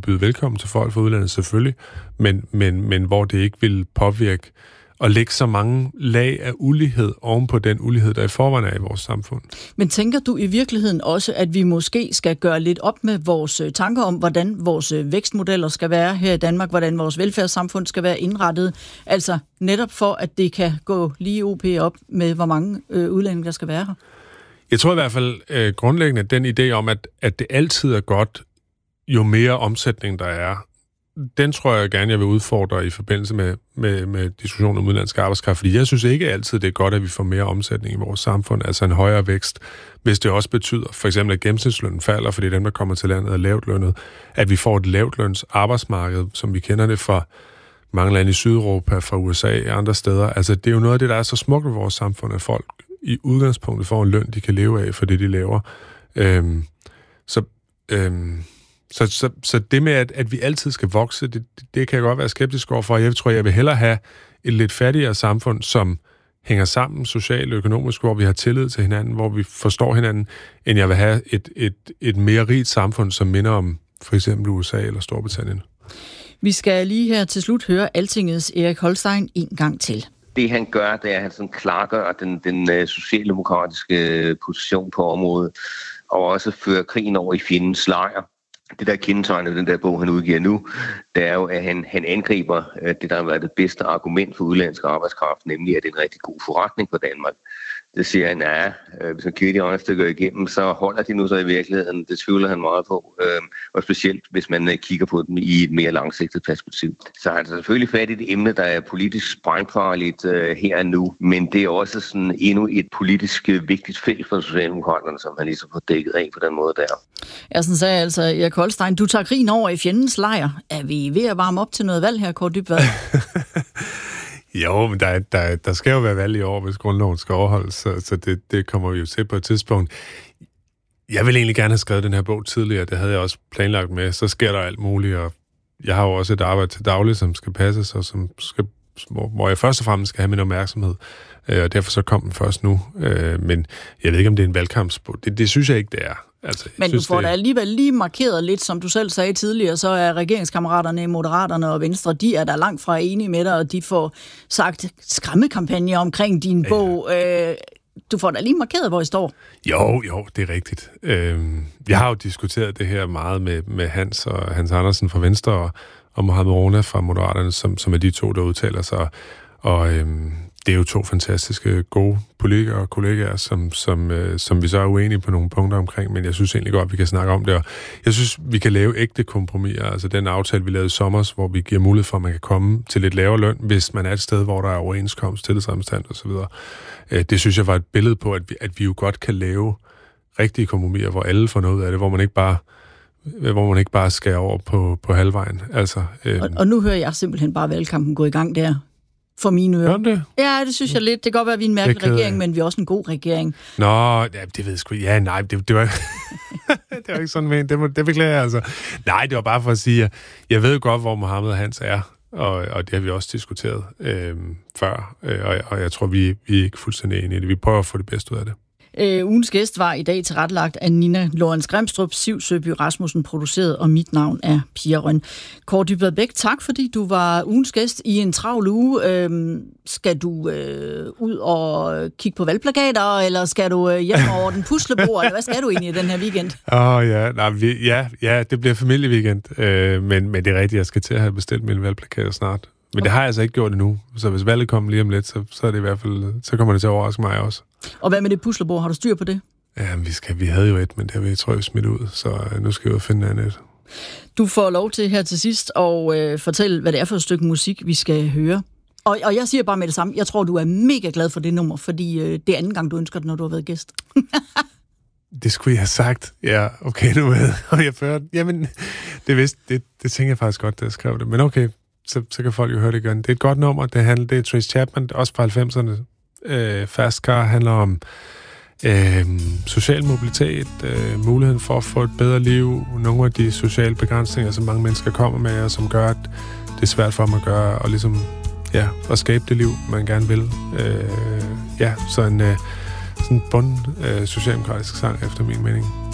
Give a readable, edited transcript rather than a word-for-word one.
byde velkommen til folk fra udlandet selvfølgelig, men hvor det ikke vil påvirke og lægge så mange lag af ulighed oven på den ulighed, der i forvejen er i vores samfund. Men tænker du i virkeligheden også, at vi måske skal gøre lidt op med vores tanker om, hvordan vores vækstmodeller skal være her i Danmark, hvordan vores velfærdssamfund skal være indrettet, altså netop for, at det kan gå lige OP op med, hvor mange udlændinge, der skal være her? Jeg tror i hvert fald grundlæggende, den idé om, at det altid er godt, jo mere omsætning der er, den tror jeg gerne, jeg vil udfordre i forbindelse med diskussionen om udenlandsk arbejdskraft, fordi jeg synes ikke altid, det er godt, at vi får mere omsætning i vores samfund, altså en højere vækst, hvis det også betyder, for eksempel at gennemsnitslønnen falder, fordi dem, der kommer til landet, er lavt lønnet, at vi får et lavtløns arbejdsmarked, som vi kender det fra mange lande i Sydeuropa, fra USA og andre steder. Altså, det er jo noget af det, der er så smukt ved vores samfund, at folk i udgangspunktet får en løn, de kan leve af for det, de laver. Så det med, at vi altid skal vokse, det kan jeg godt være skeptisk overfor. Jeg tror, jeg vil hellere have et lidt fattigere samfund, som hænger sammen socialt og økonomisk, hvor vi har tillid til hinanden, hvor vi forstår hinanden, end jeg vil have et mere rigt samfund, som minder om for eksempel USA eller Storbritannien. Vi skal lige her til slut høre Altingets Erik Holstein en gang til. Det han gør, det er, at han sådan klargør den socialdemokratiske position på området, og også fører krigen over i fjendens lejr. Det, der kendetegner den der bog, han udgiver nu, det er jo, at han angriber det, der har været det bedste argument for udenlandsk arbejdskraft, nemlig at det er en rigtig god forretning for Danmark. Det siger han, hvis man kigger de regnestykker igennem, så holder de nu så i virkeligheden. Det tvivler han meget på, og specielt hvis man kigger på dem i et mere langsigtet perspektiv. Så han er selvfølgelig fat i et emne, der er politisk sprængfarligt her og nu, men det er også sådan endnu et politisk vigtigt felt for Socialdemokraterne, som han ligesom får dækket af på den måde der. Ja, sådan sagde altså Erik Holstein, du tager krigen over i fjendens lejr. Er vi ved at varme op til noget valg her, Kaare Dybvad? Jo, men der skal jo være valg i år, hvis grundloven skal overholdes, så det kommer vi jo til på et tidspunkt. Jeg vil egentlig gerne have skrevet den her bog tidligere, det havde jeg også planlagt med. Så sker der alt muligt, og jeg har jo også et arbejde til daglig, som skal passes, og hvor jeg først og fremmest skal have min opmærksomhed, og derfor så kom den først nu. Men jeg ved ikke, om det er en valgkampsbog. Det synes jeg ikke, det er. Altså, men du får da alligevel lige markeret lidt, som du selv sagde tidligere, så er regeringskameraterne, Moderaterne og Venstre, de er der langt fra enige med dig, og de får sagt skræmmekampagne omkring din bog. Du får da lige markeret, hvor I står. Jo, det er rigtigt. Jeg har jo diskuteret det her meget med Hans og Hans Andersen fra Venstre og Mohamed Rona fra Moderaterne, som er de to, der udtaler sig. Og det er jo to fantastiske, gode politikere og kollegaer, som vi så er uenige på nogle punkter omkring, men jeg synes egentlig godt, at vi kan snakke om det. Og jeg synes, vi kan lave ægte kompromiser. Altså den aftale, vi lavede i sommer, hvor vi giver mulighed for, at man kan komme til lidt lavere løn, hvis man er et sted, hvor der er overenskomst, tillidsrepræsentant og så videre. Det synes jeg var et billede på, at vi jo godt kan lave rigtige kompromiser, hvor alle får noget ud af det, hvor man ikke bare skærer over på halvvejen. Altså, og nu hører jeg simpelthen bare valgkampen gå i gang der. For mine ører. Det? Ja, det synes jeg lidt. Det kan godt være, at vi er en mærkelig regering, men vi er også en god regering. Nå, ja, det ved jeg sgu. Ja, nej, det var det var ikke sådan ment. Det beklager jeg altså. Nej, det var bare for at sige, at jeg ved godt, hvor Mohammed og Hans er, og det har vi også diskuteret før, og jeg tror, vi er ikke fuldstændig enige i det. Vi prøver at få det bedste ud af det. Ugens gæst var i dag tilrettelagt af Nina Lorentz Grimstrup, Siv Søby Rasmussen produceret, og mit navn er Pia Røn. Kaare Dybvad Bech, tak fordi du var ugens gæst i en travl uge. Skal du ud og kigge på valgplakater, eller skal du hjem over den puslebord, eller hvad skal du egentlig i den her weekend? Ja, det bliver familieweekend, men det er rigtigt, jeg skal til at have bestilt mine valgplakater snart. Men det har jeg altså ikke gjort endnu, så hvis valget kommer lige om lidt, så er det i hvert fald, så kommer det til at overraske mig også. Og hvad med det puslebord? Har du styr på det? Ja, vi havde jo et, men det har vi smidt ud, så nu skal vi jo finde andet. Du får lov til her til sidst at fortælle, hvad det er for et stykke musik, vi skal høre. Og jeg siger bare med det samme, jeg tror, du er mega glad for det nummer, fordi det er anden gang, du ønsker det, når du har været gæst. Det skulle jeg have sagt. Ja, okay, nu ved jeg før. Jamen, det tænker jeg faktisk godt, da jeg skrev det. Men okay, så kan folk jo høre det igen. Det er et godt nummer. Det er Trace Chapman, også fra 90'erne. Fast Car handler om social mobilitet, muligheden for at få et bedre liv, nogle af de sociale begrænsninger, som mange mennesker kommer med, og som gør, at det er svært for dem at gøre, og ligesom, at skabe det liv, man gerne vil. Så en sådan bund socialdemokratisk sang, efter min mening.